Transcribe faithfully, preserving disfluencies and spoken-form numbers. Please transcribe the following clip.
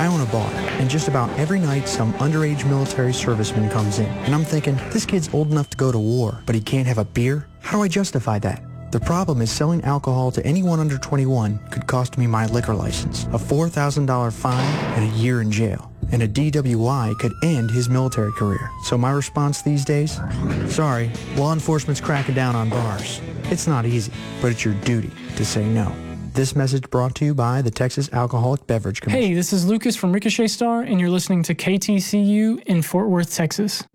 I own a bar, and just about every night some underage military serviceman comes in. And I'm thinking, this kid's old enough to go to war, but he can't have a beer? How do I justify that? The problem is selling alcohol to anyone under twenty-one could cost me my liquor license, a four thousand dollars fine, and a year in jail. And a D W I could end his military career. So my response these days? Sorry, law enforcement's cracking down on bars. It's not easy, but it's your duty to say no. This message brought to you by the Texas Alcoholic Beverage Commission. Hey, this is Lucas from Ricochet Star, and you're listening to K T C U in Fort Worth, Texas.